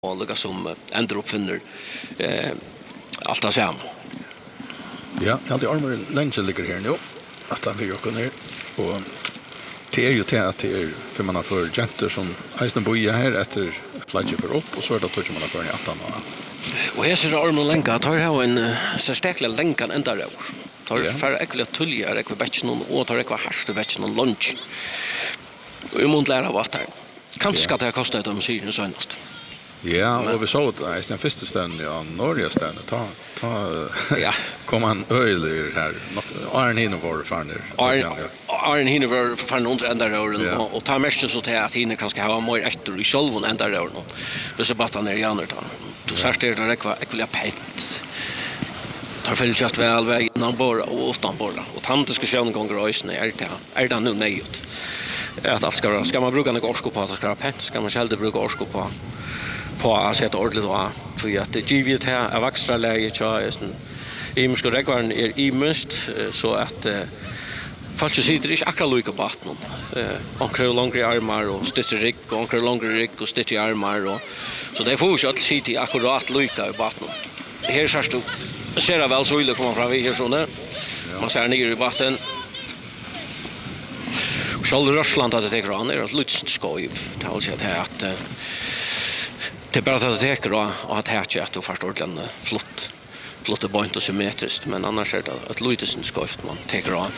och lukka som ändrar uppfinner allt det samma. Ja, det armor länge ligger här nu. Att han vill kunna och det är ju till att det är för man har för jenter som eisen boja här efter flagge för upp och så är det touch man har för i 18 år. Och här ser armen länka tar ha en så stäckla länkan ända där. Tar för äckliga tuljar ekva batch någon och tar ekva harste batch någon lunch. Och mont lära vad där. Kanske ska det kosta dem synen senast. Ja, och vi såg det den första stunden ja Norge stunden ta ja kom han öler här Arne hinner var fan Arne hinner var fan under ända där och ta mest så till att hinner kanske ha mer efter i själva ända där då. Det så bara ner i andra då. Du ser det där ekvilla pent. Tar väl just väl väg innan bara och utan bara och tantdiskussionen gånger ösn är det nu nejt. Att allt ska man bruka något orsko på att ska pent ska man själv bruka orsko på att sätta ordentligt då för att det givet här av extra läge så är måste regvarn är imust så att fast ju sitter inte akkurat lika på vattnet. Ankrar långa armar och stitcher rigg och ankrar långa rigg och stitcher armar och så det får ju att sitta akkurat lika i vattnet. Här ser det väl så illa komma fram vi här så där. Man ser ner i vatten. Själv Ryssland hade det grann är att lutst skoj. Det har alltså att det är bara att det täcker och att hatcha att du förstår den flotta point och symmetriskt men annars är det att lutsen skoft man täcker av.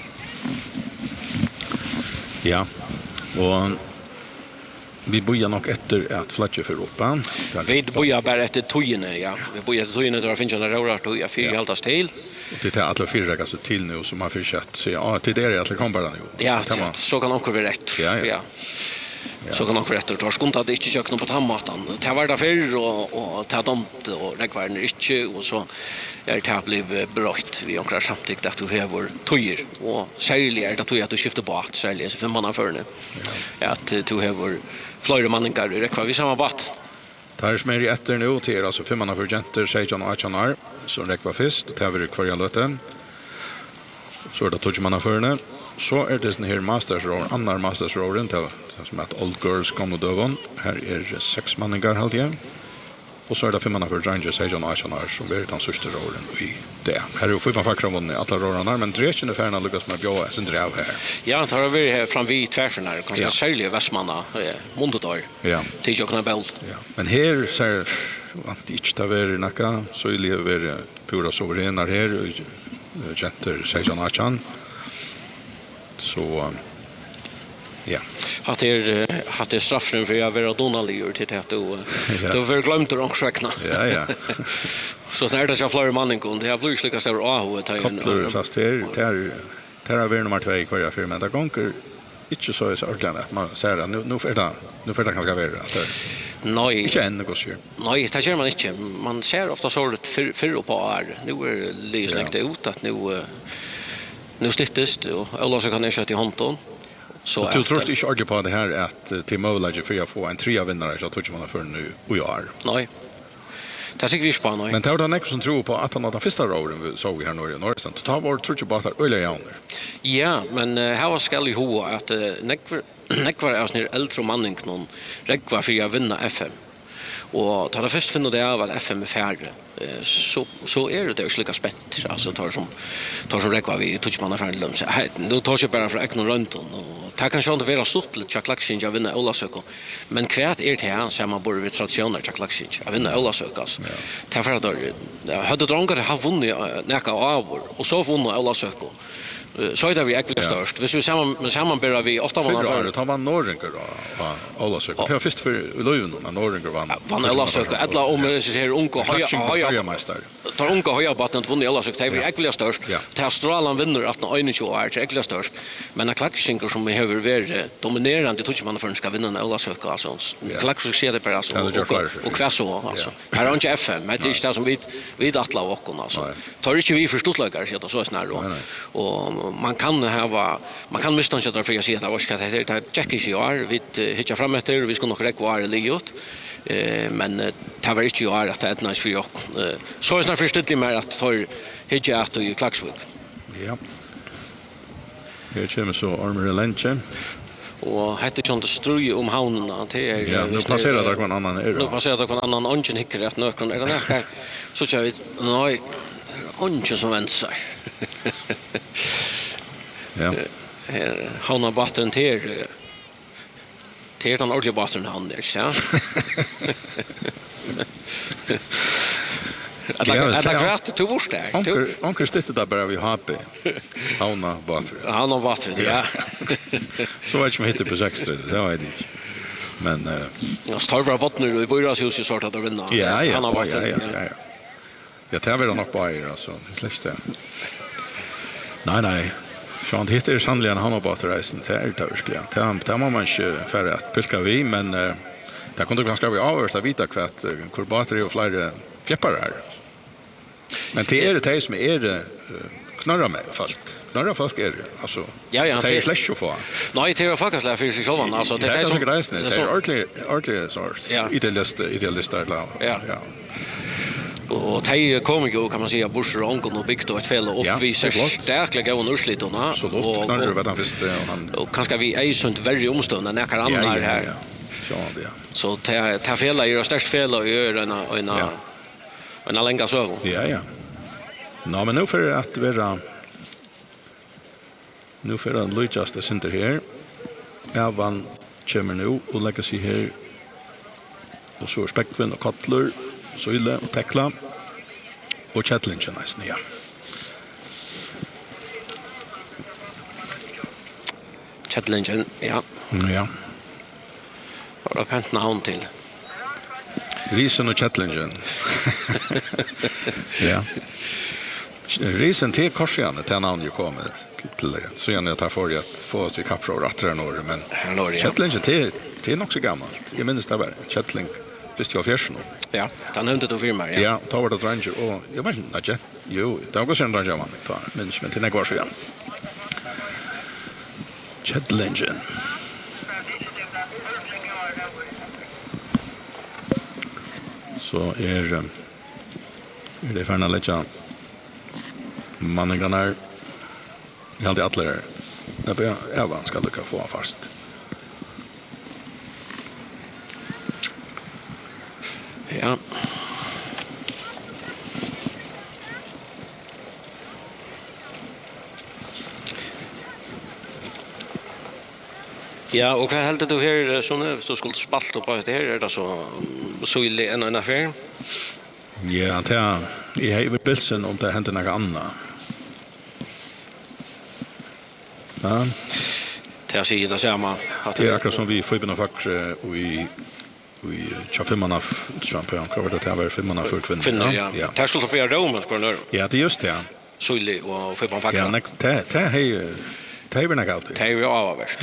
Ja. Och vi bojar nog efter att flatcha för Europa. Vi bojar bara efter tojene, ja. Vi bojar efter tojene där finns en röra toja för helt stil. Det är alla fyra räcker sig till nu som har försett så ja till det är att det kommer bara nu. Ja, så kan också vara rätt. Ja. Så kan också rätt att ta skonta att inte kökna på tammatan. Det var där för och ta domt och regvarna inte och så är det blev brott vi omkring samtidigt att du har tojer och särskilt att du skiftar på att särskilt så fem man för nu. Att du har flera manningar i regvar vi samma batt. Tar som är efter nu till alltså fem man för jenter 16 och 18 år så regvar först det har vi kvar i löten. Så det touch man för nu. Så är det den här mastersroll, annan mastersrollen till som att Old Girls kommer då vant. Här är 6 manningar halt igen. Och så är det 5 mannar för Rangers Sejon och Ashanar som är den sista rollen i det. Här är ju 5 fackra vunnit alla rollerna men Drechen är färna lyckas med bjöa sin drev här. Ja, tar vi här fram vid tvärsen här kanske särskilt Västmanna Montetor. Ja. Till Jokna Bell. Ja. Men här så att det inte var nacka så lever pura soverenar här Jenter Sejon och Ashan. Så ja. Att det straffen för jag vara Donald till det då. Då för glömt det också räkna. Ja. Så när det så flera mannen kunde jag blir slicka så att ta in. Fast det är väl nummer 2 kvar för men det gånger inte så ordentligt att man säger att nu för det kanske vara alltså. Nej. Inte ännu går ju. Nej, det gör man inte. Man ser ofta så det för på är. Nu är lysligt ut att nu stittest och alla så kan jag köra till Honton. Så du tror inte ordet på det här att till Molager för jag får en 3 vinnare så tror man för nu och jag är. Nej. Det är vi spår nu. Men det är det som tror på att han har den första rollen såg vi här nu i Norrland. Ta var tror jag bara att öle jauner. Ja, men här var skall ju ho att nekvar är snir äldre manning någon regva för jag vinna FM. Och tar det först finna det av att FM är färre så är det också lika spänt alltså tar som räkva vi touchmanna från Lund så då tar jag bara för eknon runt och ta kan ju inte vara stort lite chaklaxin jag vinner Olasöko men kvärt är det här som man borde vid traditioner chaklaxin jag vinner Olasöko alltså ta för att hade drongar har vunnit näka av och så vunnit Olasöko så är det vi äckligt störst. Hvis vi sammanbärar vi 8 månader för det. Ta man Norringer då. Olasök. Det var först för Löven när Norringer vann. Vann Olasök. Alla om det ser unga höja mästare. Tar unga höja batten vunnit Olasök. Det är vi äckligt störst. Det Australien vinner att när 21 år är äckligt störst. Men när klackskinkor som vi behöver vara dominerande tycker man för ska vinna Olasök alltså. Klackskink ser det bara alltså och kvar så alltså. Här har inte FM, men det är det som vi attla och alltså. Tar inte vi förståtlägare så snart då. Och man kan misstänka att för jag ser att vad ska det checka ju är vi hittar fram efter vi ska nog räcka var liot men det var inte ju att det är nice för jag så är snart förstått mer att tar hittar att i Klaxvik. Ja. Jag känner så armor lunchen Och hette sånt struje om havnen till Ja, nu passerar det någon annan är. Nu passerar det någon annan ungen hickar rätt nökron är det näka. Så kör vi nej ungen som väntar. Ja. Han har batteren till den ordentliga batteren han där, ja. Att det grått till vårt där. Onkel stittet där bara vi HP. Han har batteren. Ja. Så vet jag hittar på 6 det var det. Men jag står bara bottnar i Bojrashuset sort att vinna. Ja. Han har batteren. Ja. Jag tar väl nog på er alltså. Släkt det. Nej. Så det heter sannligen han har batterisen till verkligen. Det må man inte för att pilka vi, men det kunde ganska bli avhört att vita kvart hur batteri och flera pjeppar här. Men det är det som är knarra med folk. Knarra folk är alltså. Ja, det är slash att få. Nej, det är faktiskt för sig själva. Alltså det är så grejen. Det är ordentligt sorts. Idealist där. Ja. Och det kommer ju kan man säga Bursor onkel och byggt ett fel upp vi ser starkt gå och urslitona och knarrar vad han visst han och kanske vi är sånt väldigt omstående när kan andra här. Så ta fel är ju störst fel och en länga så. Ja. Nå men nu för att vara nu för att Louis just center här. Van kommer nu och lägger sig här. Och så späckvin och kattler, söyle och täckla. Och Chatlinchen nästan, ja. Chatlinchen, ja. Ja. Har du fint namn till? Risen och Chatlinchen. Ja. Risen till Korsian, det namn ju kommer till så gärna jag tar för att få oss vid kappra och rattra norr, men Chatlinchen det är nog så gammalt. Jag minns det bara. Chatling. Visst jag fjärsen. Ja, han hade då firma, ja. Ja, tar det ranger och jag vet inte. Jo, det har gått sen ranger man tar. Men till några år sedan. Chatlinchen. Så är det för att lägga mannen här. Jag hade alla där. Jag var ska lycka få fast. Ja. Ja, och vad helt du här så nu så skulle spalt upp det här är det så ille en affär. Ja, det är jag har bilden om det händer något annat. Ja. Det är sig det samma att det är akkurat som vi får ibland fackre och vi chaffemana champion cover det här var 500 för kvinnor. Ja. Det skulle på Roma ska nu. Ja, det är just det. Så ille och för på fackre. Ja, det är väl något. Det är ju avvärst.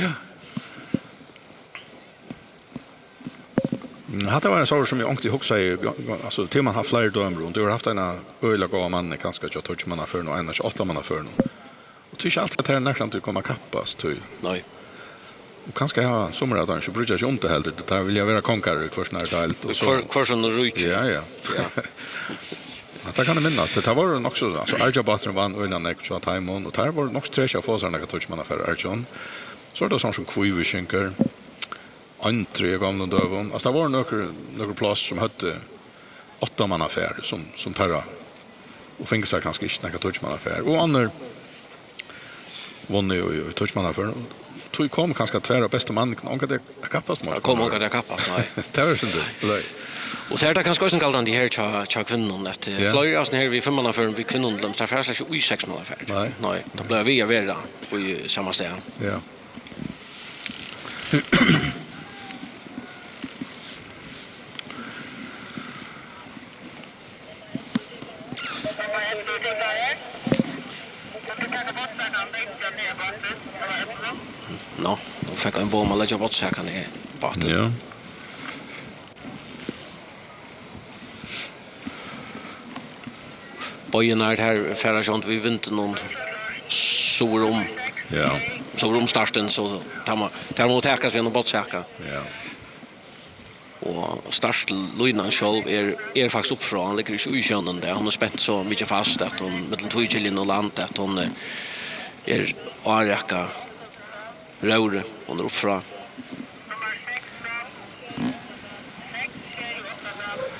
Hade var en sak som jag ångte också alltså till man har flera dömer och du har haft en öliga gåva man kanske jag touch man för någon annars 8 man för någon. Och tycker allt att det är nästan du kommer kappas till. Nej. Och kanske ha sommardagen så brukar jag inte heller det där vill jag vara konkurrent för snart allt och så. För sån ryck. Ja. Att jag kan minnas det var också alltså Arja Bathroom vann öliga extra time on och där var nog tre av oss när touch man för Arjon. Så det sån som kvivishinker. Antre gamla dövon. Alltså det var några plats som hade 8 man affär som terra. Och fängsa kanske inte några touchman affär. Och andra vann ju touchman affär. Tog kom kanske tvära bästa man och det kappas man. Kom och det kappas nej. Det var synd det. Och så är det kanske också en kallan de här tja kvinnor att flyger oss ner vi 5 man affär vi kvinnor de tar fast sig i 6 man affär. Nej, då blir vi vara på samma ställe. Ja. No, då fick en bomb eller jag bort så kan det bara. Ja. Bojen är här färra sånt vi vinter någon sorum. Ja. Sorum starten så tar man täckas vi någon bort säka. Ja. Och störst Luinan själv är faktiskt uppifrån. Han ligger i sjönen där. Han har spänt så mycket fast att hon mellan Tvåkilin och land att hon är arräcka röre och uppfra.